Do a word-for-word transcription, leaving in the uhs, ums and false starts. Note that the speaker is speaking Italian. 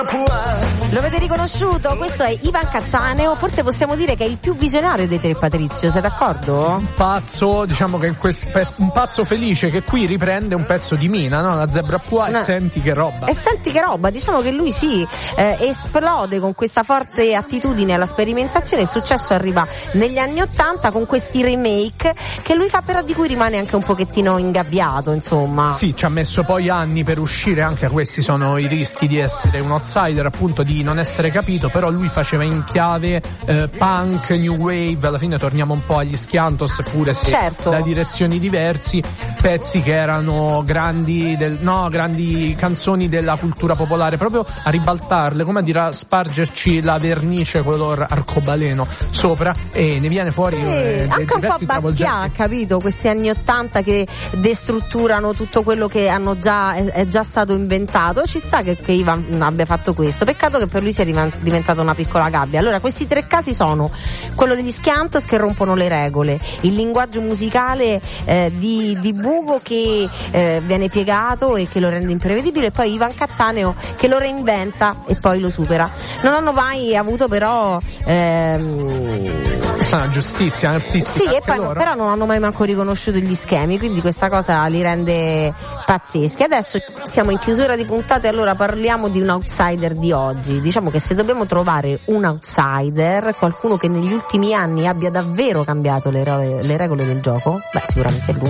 Lo avete riconosciuto? Questo è Ivan Cattaneo, forse possiamo dire che è il più visionario dei tre, Patrizio, sei d'accordo? Un pazzo, diciamo che in questo, un pazzo felice che qui riprende un pezzo di Mina, no? La Zebra Pua, no. E senti che roba. E senti che roba, diciamo che lui sì, eh, esplode con questa forte attitudine alla sperimentazione, il successo arriva negli anni ottanta con questi remake che lui fa, però di cui rimane anche un pochettino ingabbiato, insomma. Sì, ci ha messo poi anni per uscire, anche questi sono i rischi di essere un outsider, appunto di non essere capito, però lui faceva in chiave eh, punk, new wave, alla fine torniamo un po' agli Schiantos, pure se certo. da direzioni diversi, pezzi che erano grandi del, no, grandi canzoni della cultura popolare, proprio a ribaltarle, come a dire, a spargerci la vernice color arcobaleno sopra, e ne viene fuori sì, eh, anche un po' Basquiat, capito? Questi anni ottanta che destrutturano tutto quello che hanno già è, è già stato inventato. Ci sta che, che Ivan abbia fatto questo, peccato che per lui sia diventata una piccola gabbia. Allora, questi tre casi sono quello degli Schiantos che rompono le regole, il linguaggio musicale eh, di, di buco che eh, viene piegato e che lo rende imprevedibile, e poi Ivan Cattaneo che lo reinventa e poi lo supera. Non hanno mai avuto però ehm... una giustizia artistica, sì, e poi no, però non hanno mai manco riconosciuto gli schemi, quindi questa cosa li rende pazzeschi. Adesso siamo in chiusura di puntata e allora parliamo di un outsider di oggi. Diciamo che se dobbiamo trovare un outsider, qualcuno che negli ultimi anni abbia davvero cambiato le, re- le regole del gioco, beh, sicuramente lui.